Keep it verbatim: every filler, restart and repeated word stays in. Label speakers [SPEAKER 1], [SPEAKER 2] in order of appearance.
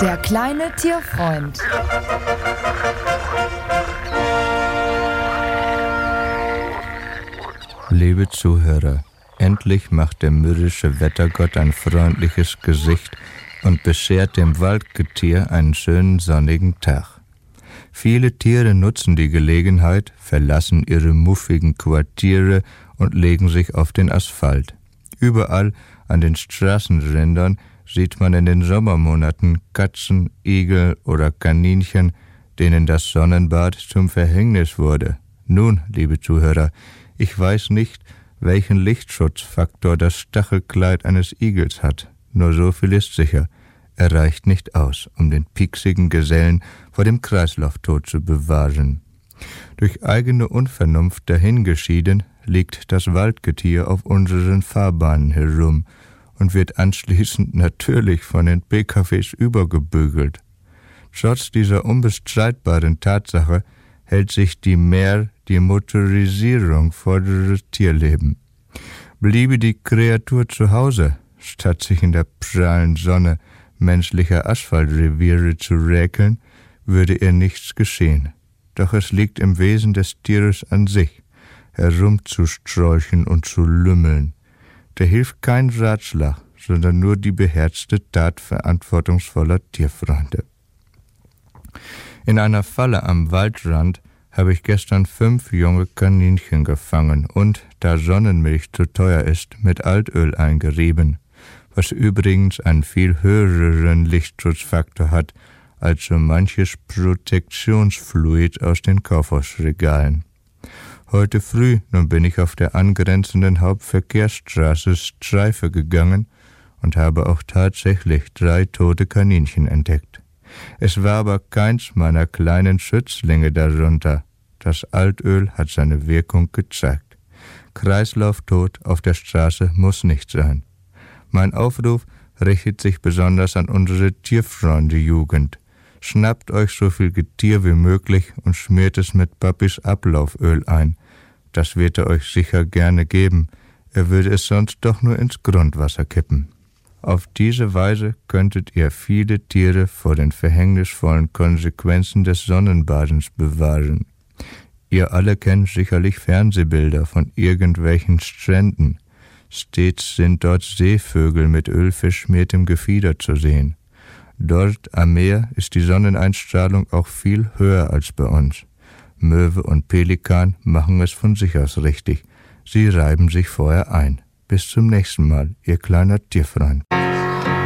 [SPEAKER 1] Der kleine Tierfreund.
[SPEAKER 2] Liebe Zuhörer, endlich macht der mürrische Wettergott ein freundliches Gesicht und beschert dem Waldgetier einen schönen sonnigen Tag. Viele Tiere nutzen die Gelegenheit, verlassen ihre muffigen Quartiere und legen sich auf den Asphalt. Überall an den Straßenrändern sieht man in den Sommermonaten Katzen, Igel oder Kaninchen, denen das Sonnenbad zum Verhängnis wurde. Nun, liebe Zuhörer, ich weiß nicht, welchen Lichtschutzfaktor das Stachelkleid eines Igels hat. Nur so viel ist sicher: Er reicht nicht aus, um den pieksigen Gesellen vor dem Kreislauftod zu bewahren. Durch eigene Unvernunft dahingeschieden, liegt das Waldgetier auf unseren Fahrbahnen herum und wird anschließend natürlich von den P K Ws übergebügelt. Trotz dieser unbestreitbaren Tatsache hält sich die Mehr die Motorisierung vorderes Tierleben. Bliebe die Kreatur zu Hause, statt sich in der prallen Sonne menschlicher Asphaltreviere zu räkeln, würde ihr nichts geschehen. Doch es liegt im Wesen des Tieres an sich, herumzustrolchen und zu lümmeln. Da hilft kein Ratschlag, sondern nur die beherzte Tat verantwortungsvoller Tierfreunde. In einer Falle am Waldrand habe ich gestern fünf junge Kaninchen gefangen und, da Sonnenmilch zu teuer ist, mit Altöl eingerieben, was übrigens einen viel höheren Lichtschutzfaktor hat als so manches Protektionsfluid aus den Kaufhausregalen. Heute früh nun bin ich auf der angrenzenden Hauptverkehrsstraße Streife gegangen und habe auch tatsächlich drei tote Kaninchen entdeckt. Es war aber keins meiner kleinen Schützlinge darunter. Das Altöl hat seine Wirkung gezeigt. Kreislauftod auf der Straße muss nicht sein. Mein Aufruf richtet sich besonders an unsere Tierfreunde-Jugend. Schnappt euch so viel Getier wie möglich und schmiert es mit Papis Ablauföl ein. Das wird er euch sicher gerne geben. Er würde es sonst doch nur ins Grundwasser kippen. Auf diese Weise könntet ihr viele Tiere vor den verhängnisvollen Konsequenzen des Sonnenbadens bewahren. Ihr alle kennt sicherlich Fernsehbilder von irgendwelchen Stränden. Stets sind dort Seevögel mit ölverschmiertem Gefieder zu sehen. Dort am Meer ist die Sonneneinstrahlung auch viel höher als bei uns. Möwe und Pelikan machen es von sich aus richtig. Sie reiben sich vorher ein. Bis zum nächsten Mal, ihr kleiner Tierfreund.